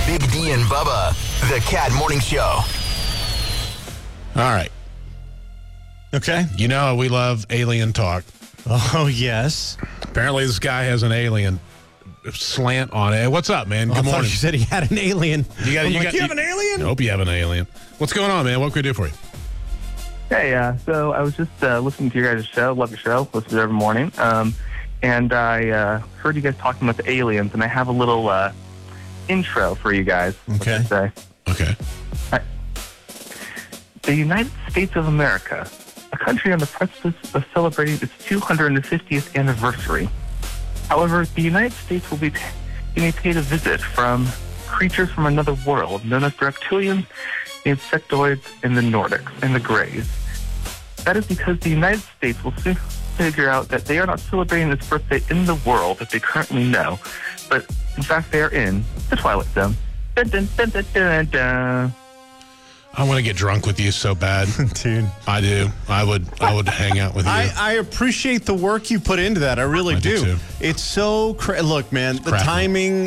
Big D and Bubba, the Cat Morning Show. All right. Okay. You know we love alien talk. Oh, yes. Apparently this guy has an alien slant on it. What's up, man? Good I thought morning. you said he had an alien. You have an alien? Nope, you have an alien. What's going on, man? What can we do for you? Hey, so I was just listening to your guys' show. Love your show. Listen to it every morning. And I heard you guys talking about the aliens, and I have a little intro for you guys. Okay. Let's say. Okay. The United States of America, a country on the precipice of celebrating its 250th anniversary. However, the United States will be paid a visit from creatures from another world known as the reptilians, the insectoids, and the Nordics, and the Greys. That is because the United States will soon figure out that they are not celebrating its birthday in the world that they currently know, but in fact they are in the Twilight Zone. Dun, dun, dun, dun, dun, dun. I want to get drunk with you so bad. Dude. I do. I would hang out with you. I appreciate the work you put into that. I really I do too. It's so look, man, the Crap. timing